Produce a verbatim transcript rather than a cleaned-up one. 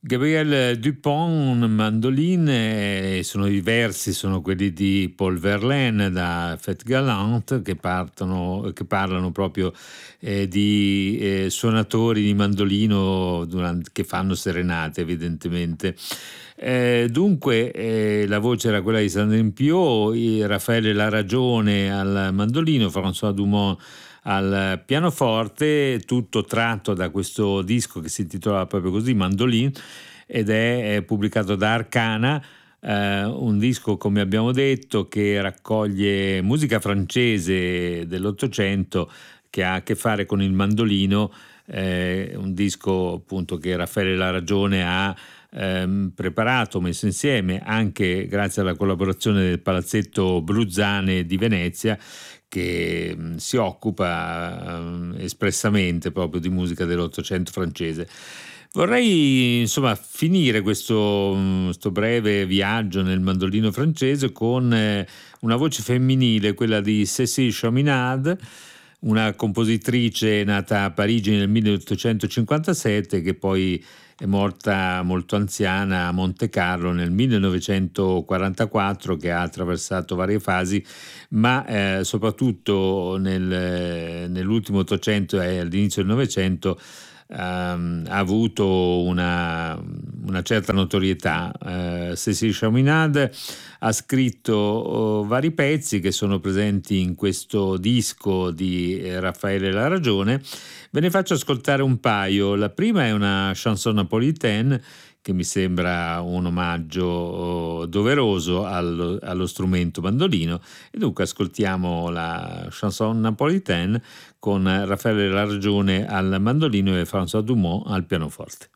Gabriel Dupont, mandoline, eh, sono diversi, sono quelli di Paul Verlaine da Fête Galante che partono, che parlano proprio eh, di eh, suonatori di mandolino durante, che fanno serenate evidentemente. Eh, dunque eh, la voce era quella di Sandrine Piau, eh, Raffaele La Ragione al mandolino, François Dumont al pianoforte, tutto tratto da questo disco che si intitola proprio così, Mandolin, ed è, è pubblicato da Arcana, eh, un disco, come abbiamo detto, che raccoglie musica francese dell'Ottocento che ha a che fare con il mandolino, eh, un disco appunto che Raffaele La Ragione ha ehm, preparato, messo insieme anche grazie alla collaborazione del Palazzetto Bruzzane di Venezia, che mh, si occupa mh, espressamente proprio di musica dell'Ottocento francese. Vorrei insomma finire questo, mh, questo breve viaggio nel mandolino francese con eh, una voce femminile, quella di Cécile Chaminade, una compositrice nata a Parigi nel milleottocentocinquantasette, che poi è morta molto anziana a Monte Carlo nel millenovecentoquarantaquattro, che ha attraversato varie fasi, ma eh, soprattutto nel, nell'ultimo Ottocento e all'inizio del Novecento ehm, ha avuto una, una certa notorietà. Eh, Cécile Chaminade ha scritto oh, vari pezzi che sono presenti in questo disco di eh, Raffaele La Ragione. Ve ne faccio ascoltare un paio. La prima è una chanson napolitaine che mi sembra un omaggio oh, doveroso allo, allo strumento mandolino, e dunque ascoltiamo la chanson napolitaine con Raffaele La Ragione al mandolino e François Dumont al pianoforte.